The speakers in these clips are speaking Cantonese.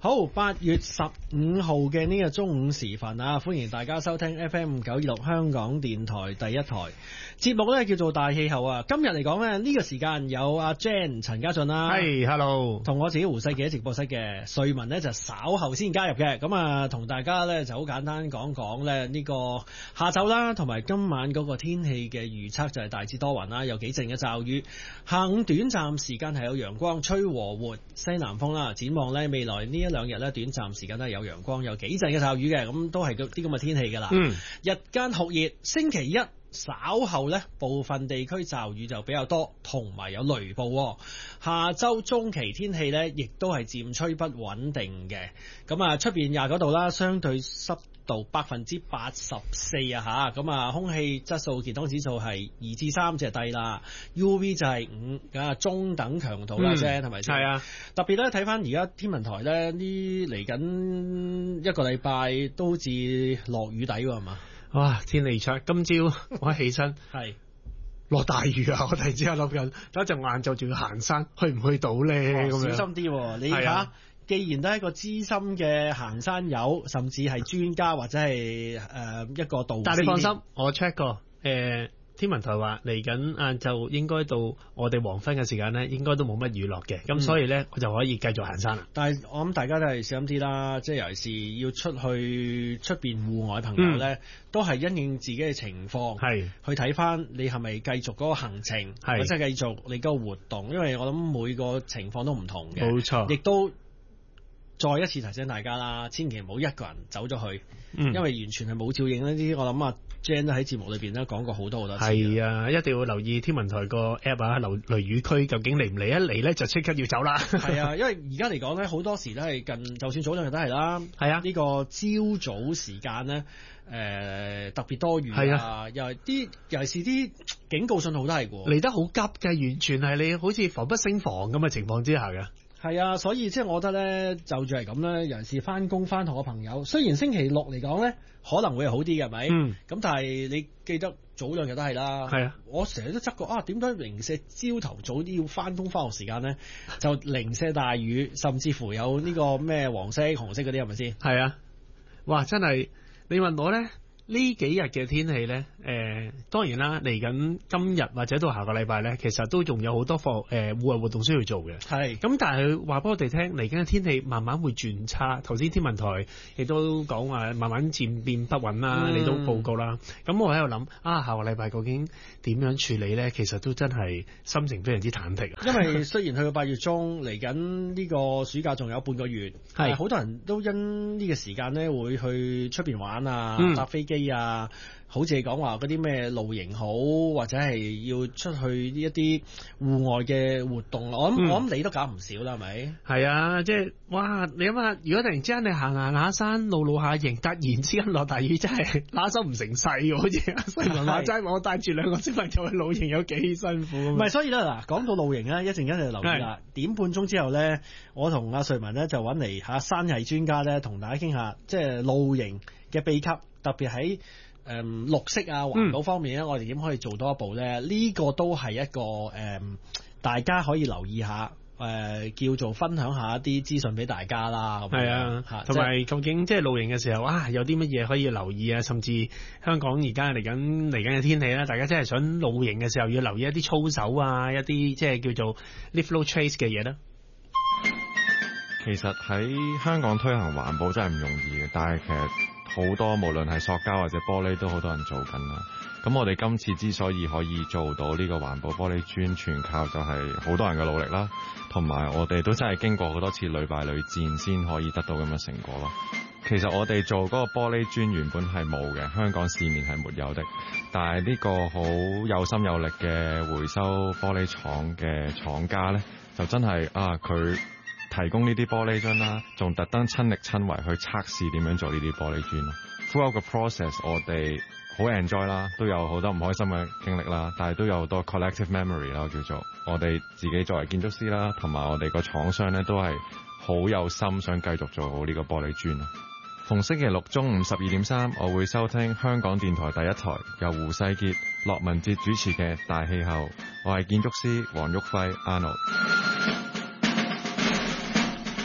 好，8月15號嘅呢個中午時分啊，歡迎大家收聽 FM 926香港電台第一台節目咧，叫做大氣候啊。今日嚟講咧，呢個時間有阿 Jan 陳家俊啦， 係 hello， 同我自己胡世傑喺直播室嘅瑞文呢就稍後先加入嘅。咁啊，同大家咧就好簡單講講咧呢個下晝啦，同埋今晚嗰個天氣嘅預測就係大致多雲啦，有幾陣嘅驟雨，下午短暫時間係有陽光，吹和緩西南風啦。展望咧未來呢一兩日咧，短暫時間都係有陽光，有幾陣嘅驟雨嘅，咁都係啲咁嘅天氣噶啦。日間酷熱，星期一稍後咧部分地區驟雨就比較多，同埋有雷暴。下周中期天氣咧，亦都係漸趨不穩定嘅。咁啊，出邊29度啦，相對濕度84%啊吓。咁啊，空氣質素健康指數係2至3，即係低啦。UV 就係5，咁啊中等強度啦啫，係咪先？係啊。特別咧睇翻而家天文台咧，呢嚟緊一個禮拜都好似落雨底喎，係嘛？ 哇！天氣差，今朝我一起身係落大雨啊！我突然之間諗緊，等一陣晏晝仲要行山，去唔去到咧？咁樣小心啲，你睇，既然都係一個資深嘅行山友，甚至係專家或者係一個導師， 但係你放心，我 check 過天文台話嚟緊晏晝應該到我哋黃昏嘅時間咧，應該都冇乜雨落嘅，咁所以咧我就可以繼續行山啦。 但係我諗大家都係小心啲啦，即係尤其是要出去出邊戶外朋友咧，都係因應自己嘅情況，係去睇翻你係咪繼續嗰個行程，或者繼續你嗰個活動，因為我諗每個情況都唔同嘅，冇錯，亦都再一次提醒大家啦，千祈唔好一個人走咗去，因為完全係冇照應呢啲。我諗啊 Jan 喺節目裏邊咧講過好多次。 係啊，一定要留意天文台個 app 啊，雷雨區究竟嚟唔嚟？一嚟咧就即刻要走啦。係啊，因為而家嚟講咧，好多時都係就算早兩日都係啦。係啊，呢個朝早時間咧，特別多雨啊，尤其是啲警告信號都係㗎， 嚟得好急嘅，完全係你好似防不勝防咁嘅情況之下嘅。 係啊，所以即係我覺得咧，就住係咁咧，尤其是翻工翻學嘅朋友，雖然星期六嚟講咧可能會係好啲嘅，係咪？咁但係你記得早兩日都係啦。係啊，我成日都執過點解零舍朝頭早啲要翻工翻學時間咧，就零舍大雨，甚至乎有呢個咩黃色、紅色嗰啲係咪先？ 係啊，哇！真係你問我咧。呢幾日嘅天氣呢，當然啦，嚟緊今日或者到下個禮拜呢，其實都仲有好多戶外活動需要做嘅。係，咁但係佢話俾我哋聽，嚟緊嘅天氣慢慢會轉差。頭先天文台亦都講話慢慢漸變不穩啦，你都報告啦。咁我喺度諗下個禮拜究竟點樣處理呢？其實都真係心情非常之忐忑。 因為雖然去到8月中，嚟緊呢個暑假仲有半個月，係好多人都因呢個時間呢會去出邊玩啊，搭飛機。啊，好似你講話嗰啲咩露營好，或者係要出去一啲戶外嘅活動，我諗你都搞唔少啦，係咪？ 係啊，即係哇！你諗下，如果突然之間你行下山，路下營，突然之間落大雨，真係拿手唔成勢嘅，好似阿世文話齋，我帶住兩個小朋友去露營有幾辛苦。唔係，所以咧嗱，講到露營咧，一陣間就留意啦。點半鐘之後咧，我同阿瑞文咧就揾嚟山藝專家咧，同大家傾下即係露營嘅秘笈。特別喺綠色啊環保方面咧，我哋點可以做多一步咧？呢個都係一個大家可以留意下，叫做分享下一啲資訊俾大家啦。係啊，同埋究竟即係露營嘅時候有啲乜嘢可以留意啊？甚至香港而家嚟緊嘅天氣咧，大家真係想露營嘅時候要留意一啲操守啊，一啲即係叫做 leave no trace 嘅嘢咧。 其實喺香港推行環保真係唔容易嘅，但係其實好多無論係塑膠或者玻璃都好多人做緊啦。咁我哋今次之所以可以做到呢個環保玻璃磚，全靠就係好多人嘅努力啦，同埋我哋都真係經過好多次屢敗屢戰先可以得到咁嘅成果咯。其實我哋做嗰個玻璃磚原本係冇嘅，香港市面係沒有的，但係呢個好有心有力嘅回收玻璃廠嘅廠家呢，就真係佢提供呢啲玻璃樽啦，仲特登親力親為去測試點樣做呢啲玻璃磚咯。Throughout個 process 我哋好 enjoy 啦，都有好多唔開心嘅經歷啦，但係都有好多 collective memory 啦，叫做我哋自己作為建築師啦，同埋我哋個廠商咧都係好有心想繼續做好呢個玻璃磚咯。逢星期六中午12:3，我會收聽香港電台第一台由胡世傑、駱文哲主持嘅大氣候。我係建築師黃旭輝 Arnold。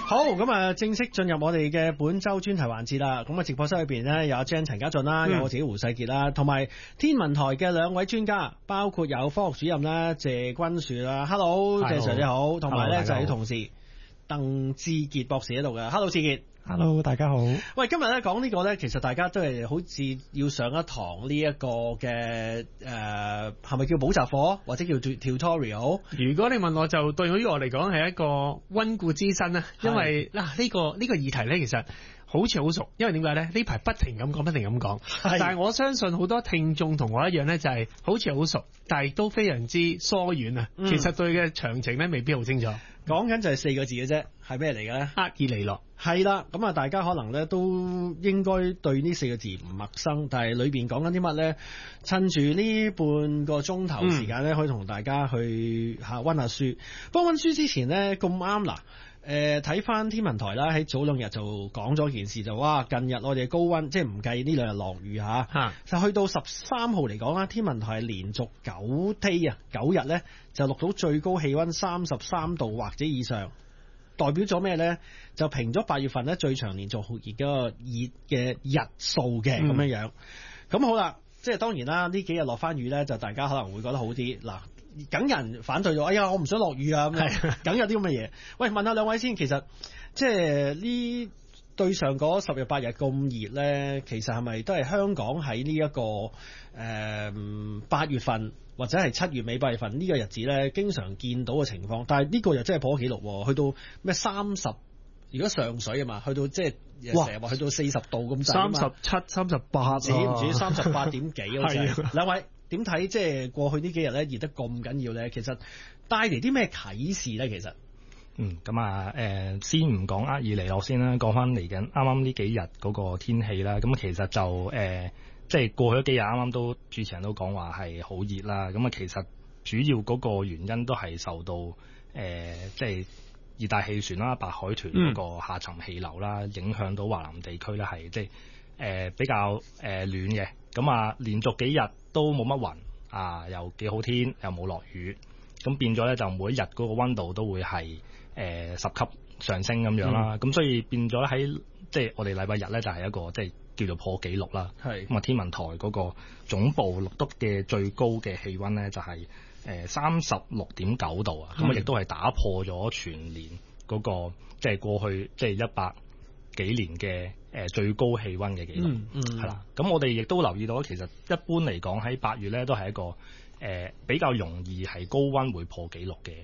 好，咁啊，正式進入我哋嘅本周專題環節啦。咁啊，直播室裏邊呢，有阿 Jan 陳家俊啦，有我自己胡世傑啦，同埋天文台嘅兩位專家，包括有科學主任啦謝君樹啦 ，Hello， 謝 Sir 你好，同埋咧就係同事鄧志傑博士喺度嘅 ，Hello 志傑。 Hello， 大家好。 喂，今日咧講呢個咧，其實大家都係好似要上一堂呢一個嘅係咪叫補習課或者叫 tutorial？ 如果你問我就對於我嚟講係一個溫故知新啦，因為嗱呢個議題咧其實好似好熟，因為點解咧？呢排不停咁講，但係我相信好多聽眾同我一樣咧，就係好似好熟，但係都非常之疏遠啊。其實對嘅詳情咧未必好清楚。 講緊就係4個字嘅啫，係咩嚟嘅咧？ 厄爾尼諾。 係啦，咁啊，大家可能咧都應該對呢4個字唔陌生，但係裏邊講緊啲乜咧？趁住呢半個鐘頭時間咧，可以同大家去溫下書。不過溫書之前咧咁啱嗱。睇翻天文台啦，喺早2日就講咗件事，就哇近日我哋高溫，即係唔計呢2日落雨嚇，就去到13號嚟講啦，天文台係連續9日咧就錄到最高氣溫33度或者以上，代表咗咩咧？就平咗8月份咧最長連續酷熱嗰個熱嘅日數嘅咁樣樣。咁好啦，即係當然啦，呢幾日落翻雨咧，就大家可能會覺得好啲嗱。梗有人反對咗，哎呀，我唔想落雨啊！咁樣，梗有啲咁嘅嘢。喂，問下兩位先，其實即係呢對上嗰10日8日咁熱咧，其實係咪都係香港喺呢一個8月份或者係7月尾8月份呢個日子咧，經常見到嘅情況？但係呢個又真係破紀錄，去到咩30？如果上水啊嘛，去到即係成日話去到40度咁滯 37、38， 止唔止38點幾好似。兩位點睇？即係過去呢幾日咧熱得咁緊要咧，其實帶嚟啲咩啟示咧？其實咁啊先唔講厄爾尼諾先啦，講翻嚟緊啱啱呢幾日嗰個天氣啦。咁其實就即係過去嗰幾日啱啱都主持人都講話係好熱啦。咁啊其實主要嗰個原因都係受到即係熱帶氣旋啦、白海豚嗰個下沉氣流啦，影響到華南地區咧係即係比較暖嘅。咁啊連續幾日都冇乜雲啊，又幾好天，又冇落雨，咁變咗咧就每一日嗰個溫度都會係10級上升咁樣啦。咁所以變咗喺即係我哋禮拜日咧就係一個即係叫做破紀錄啦。咁啊天文台嗰個總部錄得嘅最高嘅氣溫咧就係36.9度啊。咁啊亦都係打破咗全年嗰個即係過去即係100幾年嘅最高氣溫嘅紀錄係啦。咁我哋亦都留意到，其實一般嚟講喺8月咧都係一個比較容易係高溫會破紀錄嘅